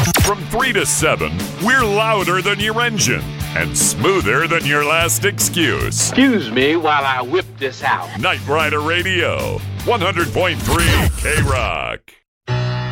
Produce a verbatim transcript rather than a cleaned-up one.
From three to seven, we're louder than your engine and smoother than your last excuse. Excuse me while I whip this out. Night Rider Radio, one hundred point three K-Rock.